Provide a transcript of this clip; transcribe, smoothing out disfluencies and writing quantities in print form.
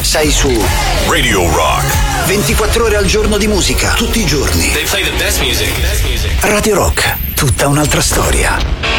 Sei su Radio Rock. 24 ore al giorno di musica, tutti i giorni. They play the best music. Radio Rock, tutta un'altra storia.